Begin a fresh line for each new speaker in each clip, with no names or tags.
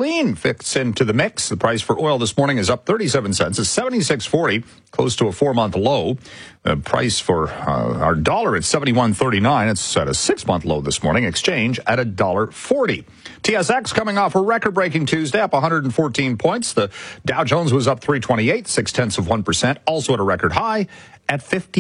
gasoline fits into the mix. The price for oil this morning is up 37 cents. It's $76.40, close to a 4-month low. The price for our dollar at $71.39. It's at a 6-month low this morning. Exchange at $1.40. TSX coming off a record-breaking Tuesday, up 114 points. The Dow Jones was up 328, 0.6%, also at a record high at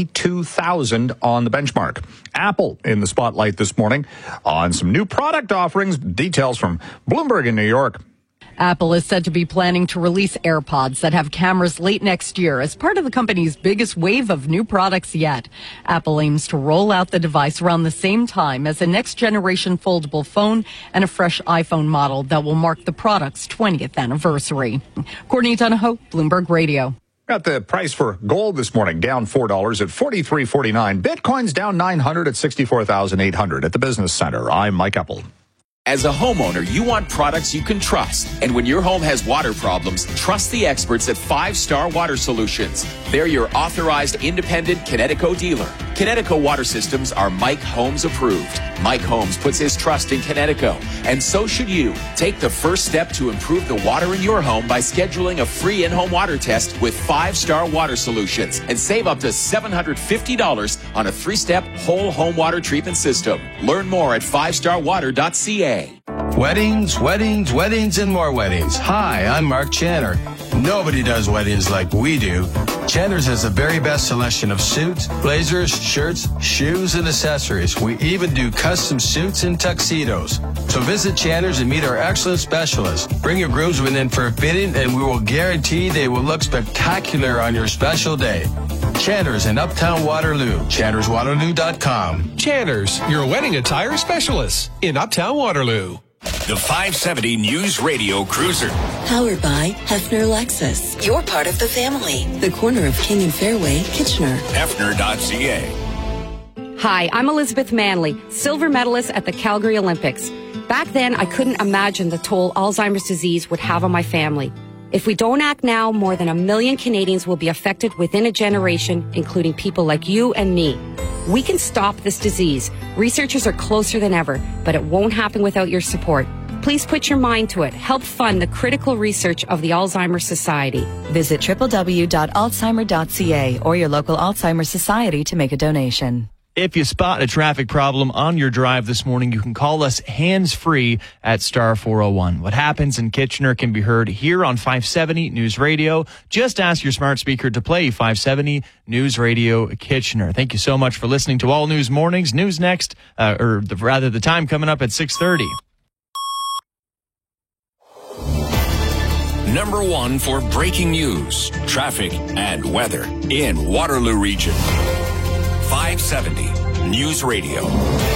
52,000 on the benchmark. Apple in the spotlight this morning on some new product offerings. Details from Bloomberg in New York.
Apple is said to be planning to release AirPods that have cameras late next year as part of the company's biggest wave of new products yet. Apple aims to roll out the device around the same time as a next-generation foldable phone and a fresh iPhone model that will mark the product's 20th anniversary. Courtney Donahoe, Bloomberg Radio.
Got the price for gold this morning down $4 at $43.49. Bitcoin's down $900 at $64,800 at the Business Center. I'm Mike Epple.
As a homeowner, you want products you can trust. And when your home has water problems, trust the experts at 5 Star Water Solutions. They're your authorized independent Connecticut dealer. Connecticut water systems are Mike Holmes approved. Mike Holmes puts his trust in Connecticut, and so should you. Take the first step to improve the water in your home by scheduling a free in-home water test with 5 Star Water Solutions and save up to $750 on a 3-step whole home water treatment system. Learn more at 5starwater.ca.
Weddings, weddings, weddings, and more weddings. Hi, I'm Mark Channer. Nobody does weddings like we do. Channer's has the very best selection of suits, blazers, shirts, shoes, and accessories. We even do custom suits and tuxedos. So visit Channer's and meet our excellent specialists. Bring your groomsmen in for a fitting, and we will guarantee they will look spectacular on your special day. Channer's in Uptown Waterloo. ChannersWaterloo.com.
Channer's, your wedding attire specialist in Uptown Waterloo.
The 570 News Radio Cruiser.
Powered by Hefner Lexus. You're part of the family. The corner of King and Fairway, Kitchener.
Hefner.ca.
Hi, I'm Elizabeth Manley, silver medalist at the Calgary Olympics. Back then, I couldn't imagine the toll Alzheimer's disease would have on my family. If we don't act now, more than 1 million Canadians will be affected within a generation, including people like you and me. We can stop this disease. Researchers are closer than ever, but it won't happen without your support. Please put your mind to it. Help fund the critical research of the Alzheimer's Society.
Visit www.alzheimer.ca or your local Alzheimer's Society to make a donation.
If you spot a traffic problem on your drive this morning, you can call us hands-free at star 401. What happens in Kitchener can be heard here on 570 News Radio. Just ask your smart speaker to play 570 News Radio Kitchener. Thank you so much for listening to All News Mornings. News next, the time coming up at 6:30.
Number 1 for breaking news, traffic, and weather in Waterloo Region. 570 News Radio.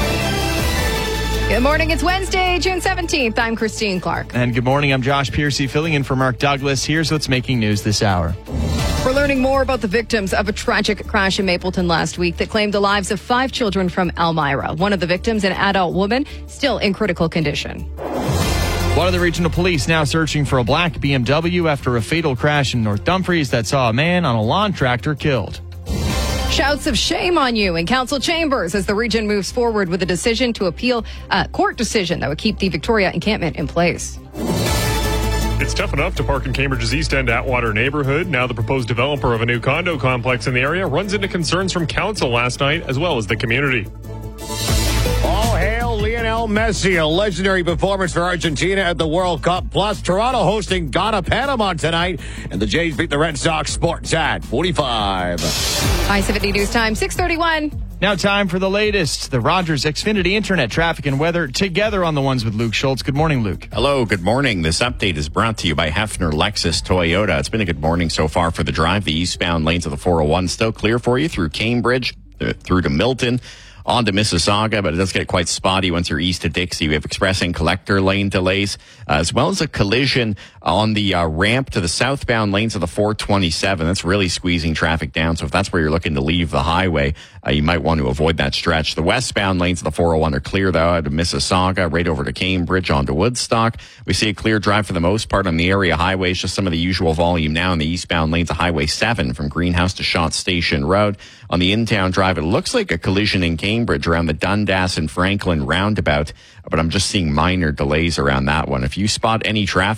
Good morning. It's Wednesday, June 17th. I'm Christine Clark.
And good morning. I'm Josh Piercy, filling in for Mark Douglas. Here's what's making news this hour.
We're learning more about the victims of a tragic crash in Mapleton last week that claimed the lives of 5 children from Elmira. One of the victims, an adult woman, still in critical condition.
Waterloo Regional Police now searching for a black BMW after a fatal crash in North Dumfries that saw a man on a lawn tractor killed.
Shouts of shame on you in council chambers as the region moves forward with a decision to appeal a court decision that would keep the Victoria encampment in place.
It's tough enough to park in Cambridge's East End Atwater neighborhood. Now the proposed developer of a new condo complex in the area runs into concerns from council last night as well as the community.
All hail Lionel Messi, a legendary performance for Argentina at the World Cup. Plus, Toronto hosting Ghana, Panama tonight. And the Jays beat the Red Sox Sports at 45.
I-70 News Time, 6:31.
Now time for the latest. The Rogers Xfinity Internet traffic and weather together on the ones with Luke Schultz. Good morning, Luke.
Hello, good morning. This update is brought to you by Hefner Lexus Toyota. It's been a good morning so far for the drive. The eastbound lanes of the 401 still clear for you through Cambridge, through to Milton, on to Mississauga, but it does get quite spotty once you're east of Dixie. We have express and collector lane delays, as well as a collision on the ramp to the southbound lanes of the 427. That's really squeezing traffic down. So if that's where you're looking to leave the highway, you might want to avoid that stretch. The westbound lanes of the 401 are clear, though, out of Mississauga, right over to Cambridge, onto Woodstock. We see a clear drive for the most part on the area highways, just some of the usual volume now in the eastbound lanes of Highway 7 from Greenhouse to Shot Station Road. On the in-town drive, it looks like a collision in Cambridge around the Dundas and Franklin roundabout, but I'm just seeing minor delays around that one. If you spot any traffic